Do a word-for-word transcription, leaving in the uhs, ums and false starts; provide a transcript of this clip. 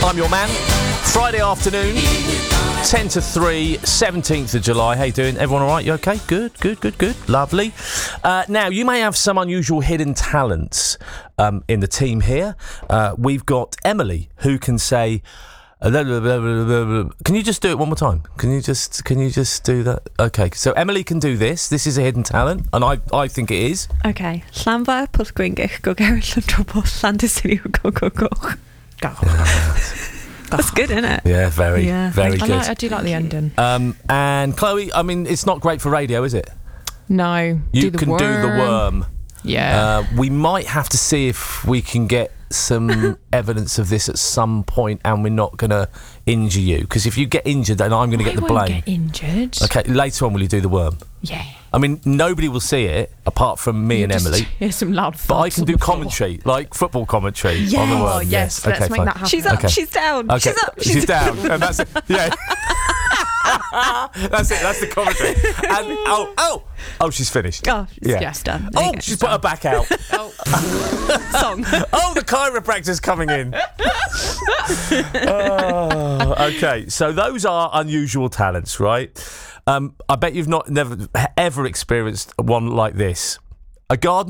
I'm your man. Friday afternoon, ten to three, seventeenth of July. How you doing? Everyone all right? You okay? Good, good, good, good. Lovely. Uh, now, you may have some unusual hidden talents um, in the team here. Uh, we've got Emily, who can say... Uh, blah, blah, blah, blah, blah, blah. Can you just do it one more time? Can you just Can you just do that? Okay, so Emily can do this. This is a hidden talent, and I I think it is. Okay. Llanfair Pwllgwyngyll go Gerrill yn Trwbl Llandysiri go go go. That's good, isn't it? Yeah, very, Yeah. very I, good. like, I do like the ending. Um, and Chloe, I mean, it's not great for radio, is it? No. You do the can worm. do the worm. Yeah. Uh, we might have to see if we can get some evidence of this at some point, and we're not going to injure you, because if you get injured, then I'm going to get the I won't blame. get injured. Okay, later on, will you do the worm? Yeah. I mean, nobody will see it apart from me You and just Emily. Hear some loud But I thuds can on do the floor. commentary, like football commentary Yes. on the worm. Oh, yes, let's okay, make fine. that happen. She's up, Okay. she's down. Okay. She's up, she's, She's down. And that's it. Yeah. That's it. That's the commentary. And oh, oh, oh, she's finished. Oh, she's Yeah. just done. There you Oh, go. she's put her back out. Oh. Song. Oh, the chiropractor's coming in. Oh, okay, so those are unusual talents, right? Um, I bet you've not never ever experienced one like this. A garden